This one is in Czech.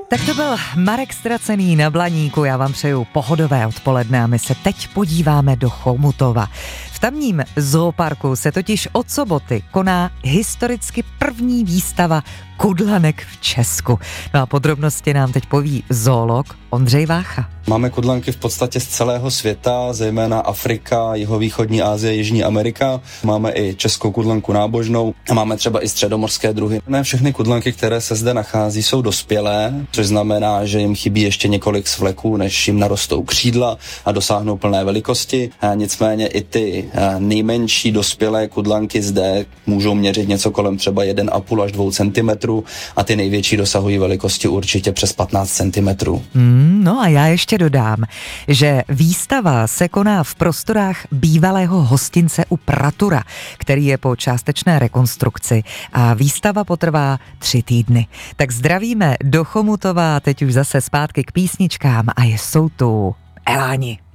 Tak to byl Marek Ztracený na Blaníku. Já vám přeju pohodové odpoledne a my se teď podíváme do Chomutova. V tamním zooparku se totiž od soboty koná historicky první výstava kudlanek v Česku. No a podrobnosti nám teď poví zoolog Ondřej Vácha. Máme kudlanky v podstatě z celého světa, zejména Afrika, jihovýchodní Asie, Jižní Amerika. Máme i českou kudlanku nábožnou a máme třeba i středomořské druhy. Ne všechny kudlanky, které se zde nachází, jsou dospělé, což znamená, že jim chybí ještě několik svleků, než jim narostou křídla a dosáhnou plné velikosti. A nicméně i ty nejmenší dospělé kudlanky zde můžou měřit něco kolem třeba 1,5 až 2 cm a ty největší dosahují velikosti určitě přes 15 cm. No a já ještě dodám, že výstava se koná v prostorách bývalého hostince u Pratura, který je po částečné rekonstrukci a výstava potrvá 3 týdny. Tak zdravíme do Chomutova, teď už zase zpátky k písničkám a jsou tu Eláni.